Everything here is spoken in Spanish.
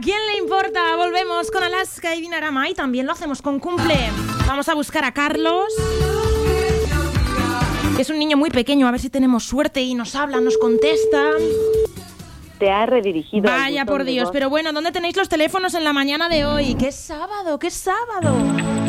quién le importa? Volvemos con Alaska y Dinarama y también lo hacemos con cumple. Vamos a buscar a Carlos. Es un niño muy pequeño, a ver si tenemos suerte y nos habla, nos contesta. Te ha redirigido. Vaya por Dios, pero bueno, ¿dónde tenéis los teléfonos en la mañana de hoy? ¡Qué sábado, qué sábado!